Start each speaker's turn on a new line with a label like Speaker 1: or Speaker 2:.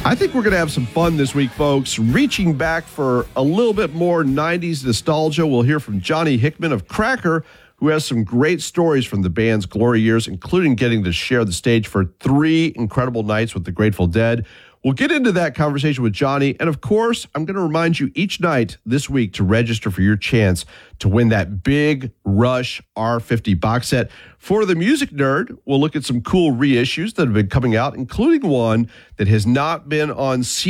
Speaker 1: I think we're going to have some fun this week, folks. Reaching back for a little bit more 90s nostalgia, we'll hear from Johnny Hickman of Cracker, who has some great stories from the band's glory years, including getting to share the stage for 3 incredible nights with the Grateful Dead. We'll get into that conversation with Johnny. And of course, I'm going to remind you each night this week to register for your chance to win that big Rush R50 box set. For the music nerd, we'll look at some cool reissues that have been coming out, including one that has not been on CD